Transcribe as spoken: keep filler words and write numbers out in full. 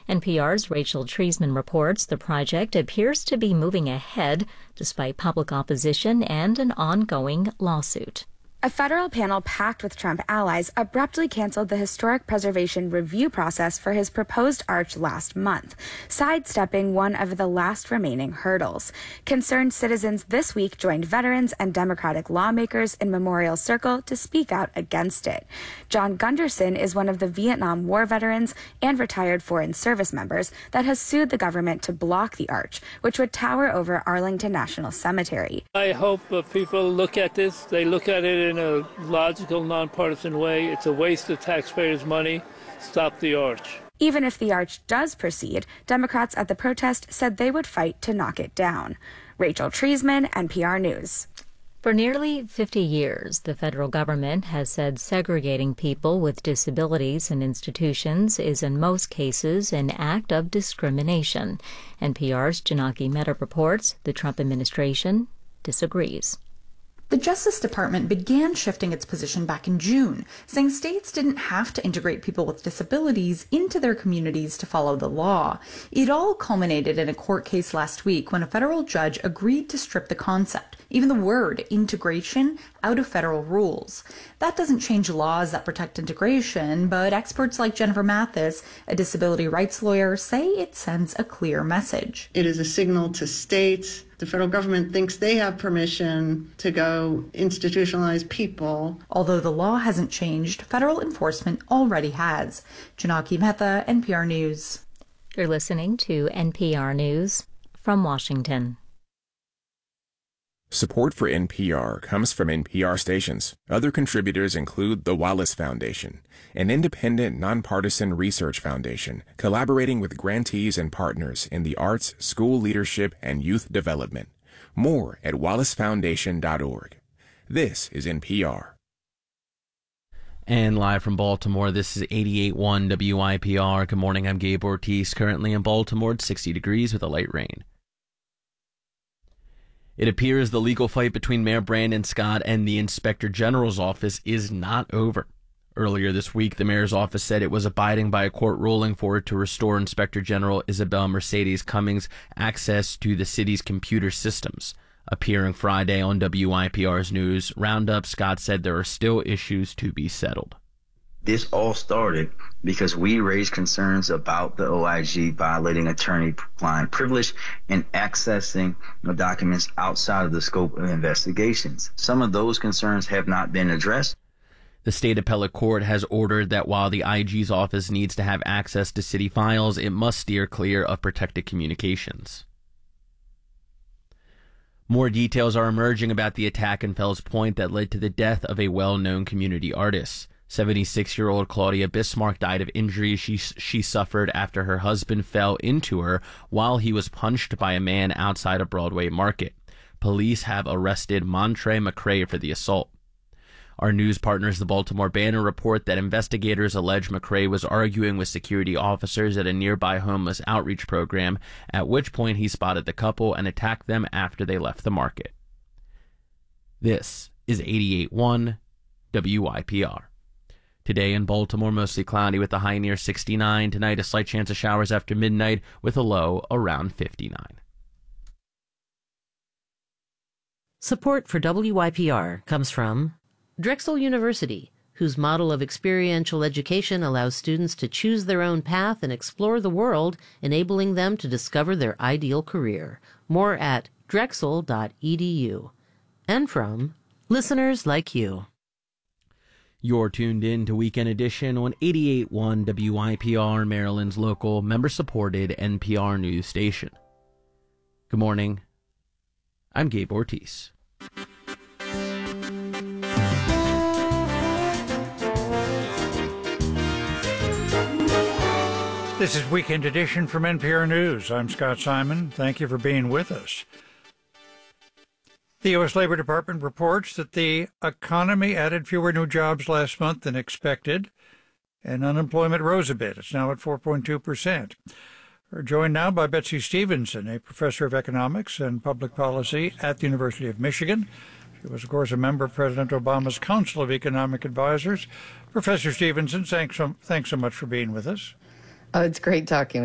N P R's Rachel Treisman reports the project appears to be moving ahead despite public opposition and an ongoing lawsuit. A federal panel packed with Trump allies abruptly canceled the historic preservation review process for his proposed arch last month, sidestepping one of the last remaining hurdles. Concerned citizens this week joined veterans and Democratic lawmakers in Memorial Circle to speak out against it. John Gunderson is one of the Vietnam War veterans and retired Foreign Service members that has sued the government to block the arch, which would tower over Arlington National Cemetery. I hope uh, people look at this, they look at it in in a logical, nonpartisan way. It's a waste of taxpayers' money. Stop the arch. Even if the arch does proceed, Democrats at the protest said they would fight to knock it down. Rachel Treisman, N P R News. For nearly fifty years, the federal government has said segregating people with disabilities in institutions is in most cases an act of discrimination. N P R's Janaki Mehta reports the Trump administration disagrees. The Justice Department began shifting its position back in June, saying states didn't have to integrate people with disabilities into their communities to follow the law. It all culminated in a court case last week when a federal judge agreed to strip the concept, even the word integration, out of federal rules. That doesn't change laws that protect integration, but experts like Jennifer Mathis, a disability rights lawyer, say it sends a clear message. It is a signal to states. The federal government thinks they have permission to go institutionalize people. Although the law hasn't changed, federal enforcement already has. Janaki Mehta, N P R News. You're listening to N P R News from Washington. Support for N P R comes from N P R stations. Other contributors include the Wallace Foundation, an independent, nonpartisan research foundation collaborating with grantees and partners in the arts, school leadership, and youth development. More at wallace foundation dot org. This is N P R. And live from Baltimore, this is eighty-eight point one W I P R. Good morning, I'm Gabe Ortiz. Currently in Baltimore, it's sixty degrees with a light rain. It appears the legal fight between Mayor Brandon Scott and the Inspector General's office is not over. Earlier this week, the mayor's office said it was abiding by a court ruling for it to restore Inspector General Isabel Mercedes Cummings access to the city's computer systems. Appearing Friday on W I P R's News Roundup, Scott said there are still issues to be settled. This all started because we raised concerns about the O I G violating attorney-client privilege and accessing the documents outside of the scope of investigations. Some of those concerns have not been addressed. The state appellate court has ordered that while the I G's office needs to have access to city files, it must steer clear of protected communications. More details are emerging about the attack in Fells Point that led to the death of a well-known community artist. seventy-six-year-old Claudia Bismarck died of injuries she, she suffered after her husband fell into her while he was punched by a man outside a Broadway market. Police have arrested Montre McCray for the assault. Our news partners, the Baltimore Banner, report that investigators allege McCray was arguing with security officers at a nearby homeless outreach program, at which point he spotted the couple and attacked them after they left the market. This is eighty-eight point one W I P R. Today in Baltimore, mostly cloudy with a high near sixty-nine. Tonight, a slight chance of showers after midnight with a low around fifty-nine. Support for W I P R comes from Drexel University, whose model of experiential education allows students to choose their own path and explore the world, enabling them to discover their ideal career. More at drexel dot e d u. And from listeners like you. You're tuned in to Weekend Edition on eighty-eight point one W I P R, Maryland's local, member-supported N P R news station. Good morning. I'm Gabe Ortiz. This is Weekend Edition from N P R News. I'm Scott Simon. Thank you for being with us. The U S Labor Department reports that the economy added fewer new jobs last month than expected, and unemployment rose a bit. It's now at four point two percent. We're joined now by Betsy Stevenson, a professor of economics and public policy at the University of Michigan. She was, of course, a member of President Obama's Council of Economic Advisors. Professor Stevenson, thanks so, thanks so much for being with us. Oh, it's great talking with